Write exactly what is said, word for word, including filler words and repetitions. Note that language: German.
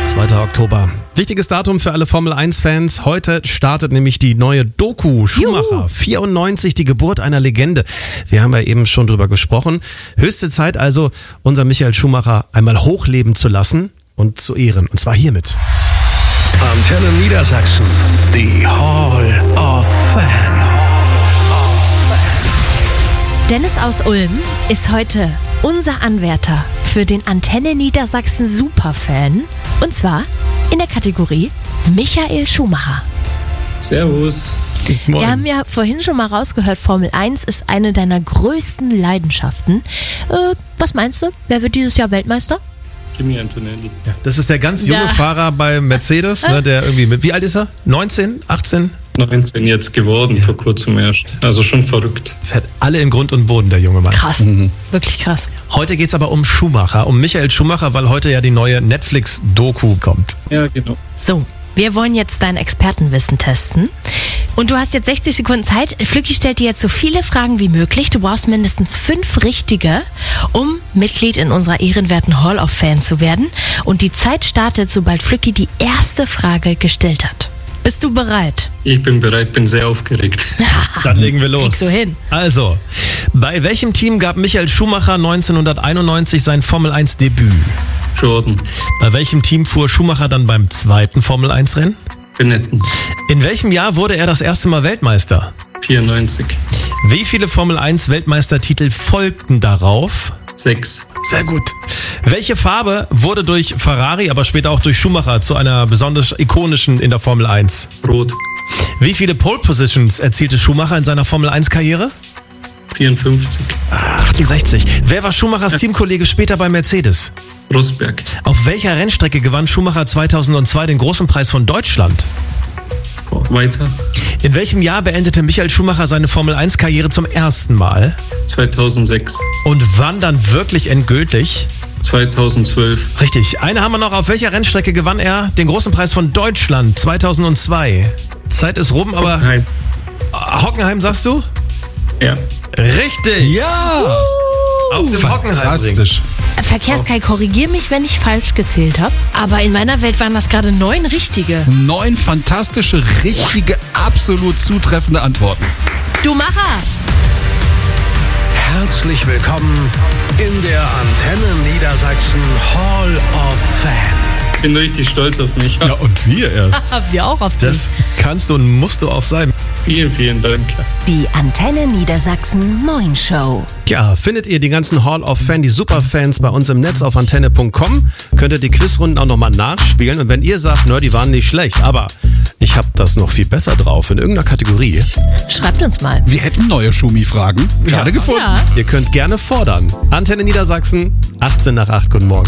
zweiter Oktober. Wichtiges Datum für alle Formel eins Fans. Heute startet nämlich die neue Doku Schumacher. Juhu. vierundneunzig, die Geburt einer Legende. Wir haben ja eben schon drüber gesprochen. Höchste Zeit also, unser Michael Schumacher einmal hochleben zu lassen und zu ehren. Und zwar hiermit. Antenne Niedersachsen, die Hall of Fame. Dennis aus Ulm ist heute unser Anwärter für den Antenne Niedersachsen Superfan. Und zwar in der Kategorie Michael Schumacher. Servus. Wir haben ja vorhin schon mal rausgehört, Formel eins ist eine deiner größten Leidenschaften. Äh, was meinst du? Wer wird dieses Jahr Weltmeister? Kimi Antonelli. Ja, das ist der ganz junge ja. Fahrer bei Mercedes, ne, der irgendwie mit, wie alt ist er? neunzehn, achtzehn? neunzehn jetzt geworden, ja. Vor kurzem erst. Also schon verrückt. Fährt alle in Grund und Boden, der junge Mann. Krass, mhm. wirklich krass. Heute geht's aber um Schumacher, um Michael Schumacher, weil heute ja die neue Netflix-Doku kommt. Ja, genau. So, wir wollen jetzt dein Expertenwissen testen. Und du hast jetzt sechzig Sekunden Zeit. Flücki stellt dir jetzt so viele Fragen wie möglich. Du brauchst mindestens fünf richtige, um Mitglied in unserer ehrenwerten Hall of Fame zu werden. Und die Zeit startet, sobald Flücki die erste Frage gestellt hat. Bist du bereit? Ich bin bereit, bin sehr aufgeregt. Dann legen wir los. Kriegst du hin. Also, bei welchem Team gab Michael Schumacher neunzehnhunderteinundneunzig sein Formel eins Debüt? Jordan. Bei welchem Team fuhr Schumacher dann beim zweiten Formel eins Rennen? Benetton. In welchem Jahr wurde er das erste Mal Weltmeister? vierundneunzig. Wie viele Formel eins Weltmeistertitel folgten darauf? Sechs. Sehr gut. Welche Farbe wurde durch Ferrari, aber später auch durch Schumacher zu einer besonders ikonischen in der Formel eins? Rot. Wie viele Pole Positions erzielte Schumacher in seiner Formel eins Karriere? vierundfünfzig. achtundsechzig. Wer war Schumachers Teamkollege später bei Mercedes? Rosberg. Auf welcher Rennstrecke gewann Schumacher zweitausendzwei den großen Preis von Deutschland? Weiter. In welchem Jahr beendete Michael Schumacher seine Formel eins Karriere zum ersten Mal? zweitausendsechs. Und wann dann wirklich endgültig? zweitausendzwölf. Richtig. Eine haben wir noch. Auf welcher Rennstrecke gewann er den großen Preis von Deutschland zweitausendzwei? Zeit ist rum, aber... Hockenheim. Hockenheim, sagst du? Ja. Richtig. Ja. Uh, Auf dem Hockenheim. Fantastisch. Verkehrskai, korrigier mich, wenn ich falsch gezählt habe. Aber in meiner Welt waren das gerade neun richtige. Neun fantastische, richtige, absolut zutreffende Antworten. Du Macher! Herzlich willkommen in der Antenne Niedersachsen Hall of Fame. Ich bin richtig stolz auf mich. Ja, und wir erst. Haben wir auch auf dich. Das kannst du und musst du auch sein. Vielen, vielen Dank. Die Antenne Niedersachsen Moin Show. Ja, findet ihr die ganzen Hall of Fame, die Superfans bei uns im Netz auf antenne punkt com. Könnt ihr die Quizrunden auch nochmal nachspielen. Und wenn ihr sagt, nö, die waren nicht schlecht, aber ich habe das noch viel besser drauf in irgendeiner Kategorie. Schreibt uns mal. Wir hätten neue Schumi-Fragen gerade gefunden. Ja. Ihr könnt gerne fordern. Antenne Niedersachsen, achtzehn nach acht, guten Morgen.